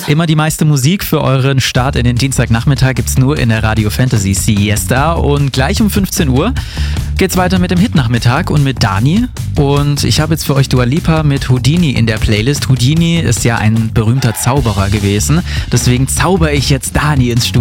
Immer die meiste Musik für euren Start in den Dienstagnachmittag gibt's nur in der Radio Fantasy Siesta. Und gleich um 15 Uhr geht's weiter mit dem Hitnachmittag und mit Dani. Und ich habe jetzt für euch Dua Lipa mit Houdini in der Playlist. Houdini ist ja ein berühmter Zauberer gewesen. Deswegen zauber ich jetzt Dani ins Studio.